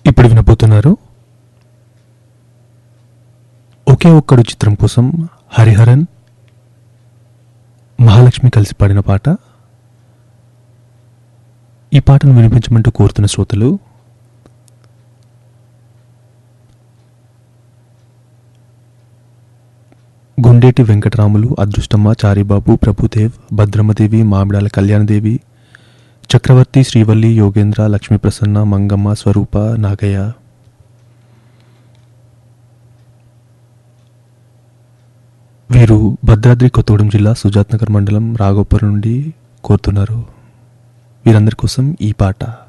ఇప్పుడు వినబోతున్నారు ఒకే ఒక్కడు చిత్రం కోసం హరిహరన్ మహాలక్ష్మి కలిసి పాడిన పాట. ఈ పాటను వినిపించమంటూ కోరుతున్న శ్రోతలు గుండేటి వెంకటరాములు, అదృష్టమ్మ, చారిబాబు, ప్రభుదేవ్, భద్రమ్మదేవి, మామిడాల కళ్యాణదేవి, చక్రవర్తి, శ్రీవల్లి, యోగేంద్ర, లక్ష్మీప్రసన్న, మంగమ్మ, స్వరూప, నాగయ్య. వీరు భద్రాద్రి కొత్తగూడెం జిల్లా సుజాత్ నగర్ మండలం రాఘోపురం నుండి కోరుతున్నారు. వీరందరి కోసం ఈ పాట.